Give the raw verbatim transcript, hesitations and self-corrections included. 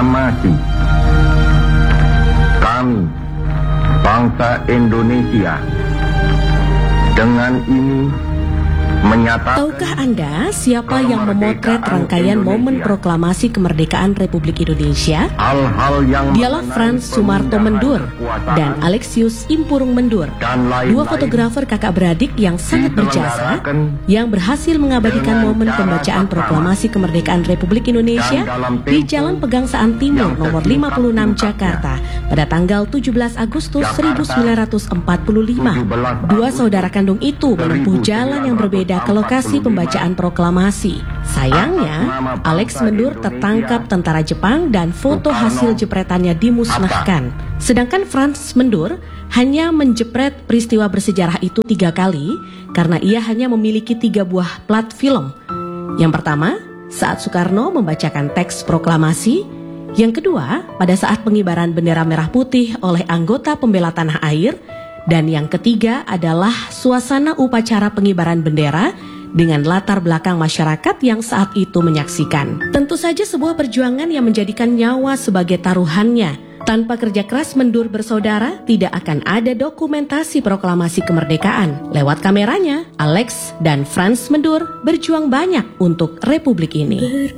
proklamasi. Kami, bangsa Indonesia, dengan ini menyatakan... Tahukah Anda siapa yang memotret rangkaian momen proklamasi kemerdekaan Republik Indonesia? Hal-hal yang Dialah Frans Sumarto Mendur dan Alexius Impurung Mendur, dua fotografer kakak beradik yang sangat berjasa, yang berhasil mengabadikan momen pembacaan proklamasi kemerdekaan Republik Indonesia di Jalan Pegangsaan Timur nomor lima puluh enam Jakarta pada tanggal tujuh belas Agustus seribu sembilan ratus empat puluh lima. Dua saudara kandung itu menempuh jalan yang berbeda ke lokasi pembacaan proklamasi. Sayangnya, Alex Mendur tertangkap tentara Jepang dan foto hasil jepretannya dimusnahkan. Sedangkan Frans Mendur hanya menjepret peristiwa bersejarah itu tiga kali karena ia hanya memiliki tiga buah plat film. Yang pertama, saat Soekarno membacakan teks proklamasi. Yang kedua, pada saat pengibaran bendera merah putih oleh anggota pembela tanah air. Dan yang ketiga adalah suasana upacara pengibaran bendera dengan latar belakang masyarakat yang saat itu menyaksikan. Tentu saja sebuah perjuangan yang menjadikan nyawa sebagai taruhannya. Tanpa kerja keras Mendur bersaudara, tidak akan ada dokumentasi proklamasi kemerdekaan. Lewat kameranya, Alex dan Frans Mendur berjuang banyak untuk Republik ini.